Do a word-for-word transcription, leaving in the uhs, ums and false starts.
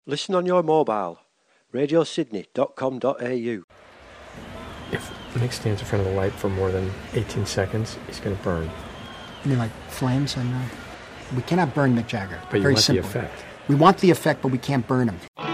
Listen on your mobile. radio sydney dot com dot a u. If Nick stands in front of the light for more than eighteen seconds, he's going to burn. You mean like flames? And uh, we cannot burn Mick Jagger. But you Very want simple. the effect. We want the effect, but we can't burn him.